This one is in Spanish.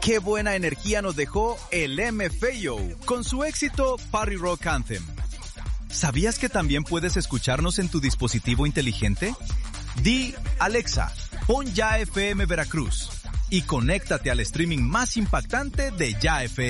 Qué buena energía nos dejó el MFAO con su éxito Party Rock Anthem. ¿Sabías que también puedes escucharnos en tu dispositivo inteligente? Di, Alexa, pon Ya FM Veracruz y conéctate al streaming más impactante de Ya FM.